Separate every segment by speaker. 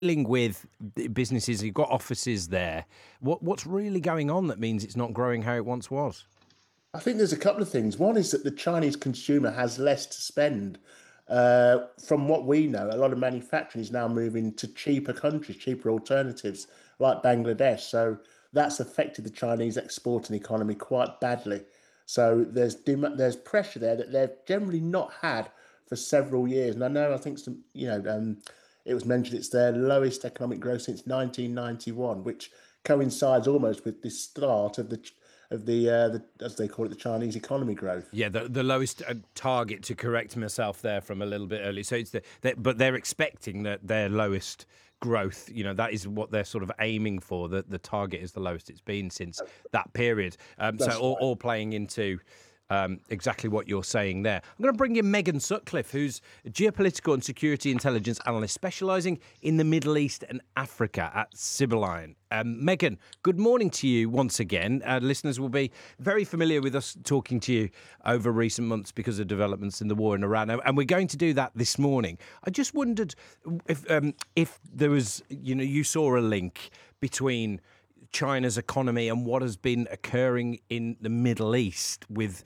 Speaker 1: dealing with businesses, you've got offices there. What's really going on that means it's not growing how it once was?
Speaker 2: I think there's a couple of things. One is that the Chinese consumer has less to spend. From what we know, a lot of manufacturing is now moving to cheaper countries, cheaper alternatives like Bangladesh. So that's affected the Chinese exporting economy quite badly. So there's pressure there that they've generally not had for several years. And I think it was mentioned it's their lowest economic growth since 1991, which coincides almost with the start of the as they call it, the Chinese economy growth.
Speaker 1: Yeah, the lowest target, to correct myself there from a little bit early. So it's but they're expecting that their lowest growth, that is what they're sort of aiming for. The target is the lowest it's been since that period. So
Speaker 2: That's
Speaker 1: all playing into exactly what you're saying there. I'm going to bring in Megan Sutcliffe, who's a geopolitical and security intelligence analyst specialising in the Middle East and Africa at Sibylline. Megan, good morning to you once again. Listeners will be very familiar with us talking to you over recent months because of developments in the war in Iran, and we're going to do that this morning. I just wondered if there was, you saw a link between China's economy and what has been occurring in the Middle East with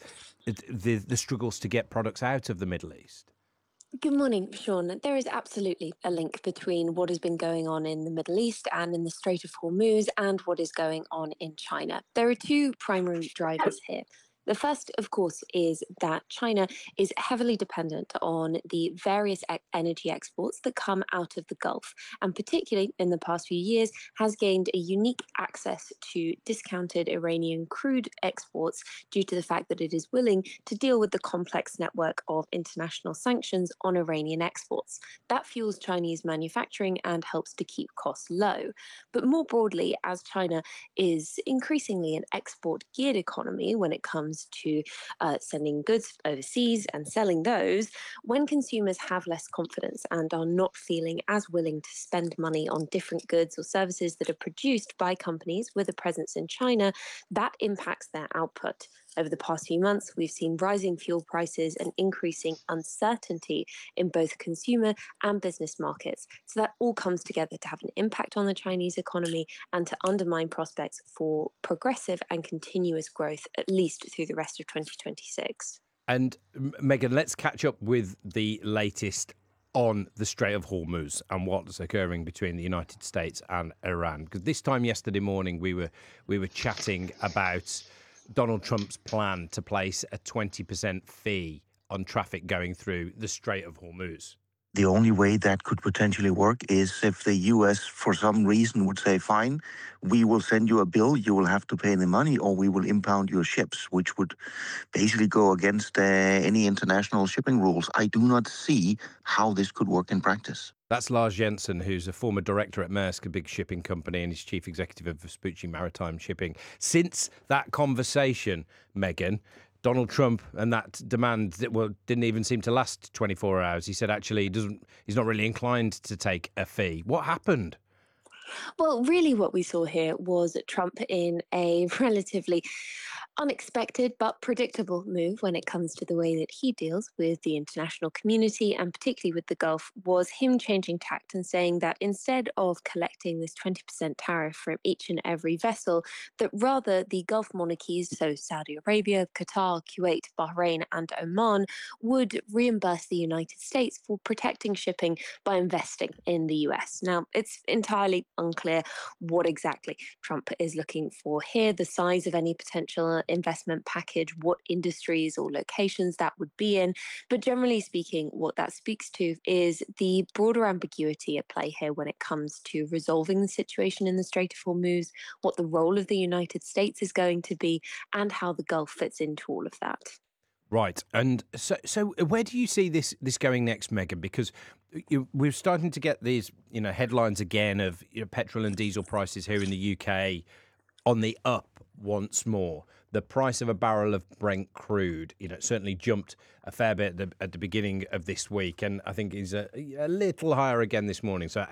Speaker 1: the struggles to get products out of the Middle East.
Speaker 3: Good morning, Sean. There is absolutely a link between what has been going on in the Middle East and in the Strait of Hormuz and what is going on in China. There are two primary drivers here. The first, of course, is that China is heavily dependent on the various energy exports that come out of the Gulf, and particularly in the past few years has gained a unique access to discounted Iranian crude exports due to the fact that it is willing to deal with the complex network of international sanctions on Iranian exports. That fuels Chinese manufacturing and helps to keep costs low. But more broadly, as China is increasingly an export geared economy when it comes to sending goods overseas and selling those, when consumers have less confidence and are not feeling as willing to spend money on different goods or services that are produced by companies with a presence in China, that impacts their output. Over the past few months, we've seen rising fuel prices and increasing uncertainty in both consumer and business markets. So that all comes together to have an impact on the Chinese economy and to undermine prospects for progressive and continuous growth, at least through the rest of 2026.
Speaker 1: And Megan, let's catch up with the latest on the Strait of Hormuz and what's occurring between the United States and Iran. Because this time yesterday morning, we were chatting about Donald Trump's plan to place a 20% fee on traffic going through the Strait of Hormuz.
Speaker 4: The only way that could potentially work is if the US, for some reason, would say, fine, we will send you a bill, you will have to pay the money, or we will impound your ships, which would basically go against any international shipping rules. I do not see how this could work in practice.
Speaker 1: That's Lars Jensen, who's a former director at Maersk, a big shipping company, and he's chief executive of Vespucci Maritime Shipping. Since that conversation, Megan, Donald Trump and that demand didn't even seem to last 24 hours. He said actually he's not really inclined to take a fee. What happened?
Speaker 3: Well, really, what we saw here was Trump in a relatively unexpected but predictable move when it comes to the way that he deals with the international community and particularly with the Gulf, was him changing tact and saying that instead of collecting this 20% tariff from each and every vessel, that rather the Gulf monarchies, so Saudi Arabia, Qatar, Kuwait, Bahrain, and Oman, would reimburse the United States for protecting shipping by investing in the US. Now, it's entirely unclear what exactly Trump is looking for here, the size of any potential investment package, what industries or locations that would be in. But generally speaking, what that speaks to is the broader ambiguity at play here when it comes to resolving the situation in the Strait of Hormuz, what the role of the United States is going to be, and how the Gulf fits into all of that.
Speaker 1: Right. And so where do you see this going next, Megan? Because we're starting to get these, headlines again of petrol and diesel prices here in the UK on the up once more. The price of a barrel of Brent crude, certainly jumped a fair bit at the beginning of this week, and I think is a little higher again this morning, so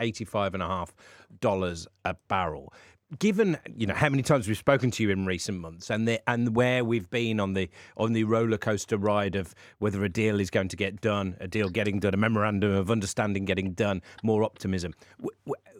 Speaker 1: $85.50 a barrel. Given how many times we've spoken to you in recent months, and where we've been on the roller coaster ride of whether a deal is going to get done, a deal getting done, a memorandum of understanding getting done, more optimism.